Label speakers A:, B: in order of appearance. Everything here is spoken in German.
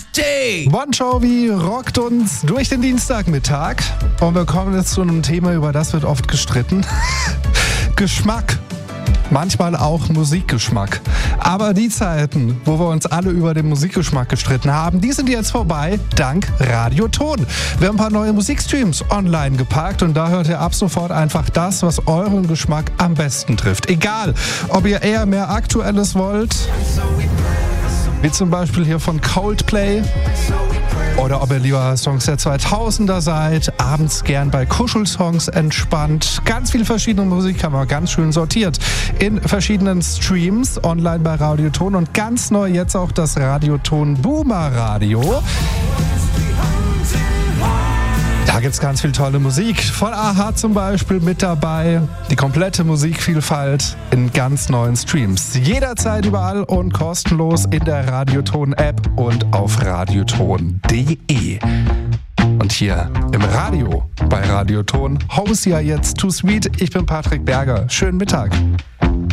A: Bon Jovi rockt uns durch den Dienstagmittag und wir kommen jetzt zu einem Thema, über das wird oft gestritten. Geschmack. Manchmal auch Musikgeschmack. Aber die Zeiten, wo wir uns alle über den Musikgeschmack gestritten haben, die sind jetzt vorbei, dank Radioton. Wir haben ein paar neue Musikstreams online gepackt und da hört ihr ab sofort einfach das, was euren Geschmack am besten trifft. Egal, ob ihr eher mehr Aktuelles wollt, wie zum Beispiel hier von Coldplay, oder ob ihr lieber Songs der 2000er seid, abends gern bei Kuschelsongs entspannt. Ganz viel verschiedene Musik haben wir ganz schön sortiert in verschiedenen Streams online bei Radioton und ganz neu jetzt auch das Radioton Boomer Radio. Da gibt's ganz viel tolle Musik. Von a-ha zum Beispiel mit dabei. Die komplette Musikvielfalt in ganz neuen Streams. Jederzeit überall und kostenlos in der Radioton-App und auf radioton.de. Und hier im Radio bei Radioton Hausia jetzt Too Sweet. Ich bin Patrick Berger. Schönen Mittag.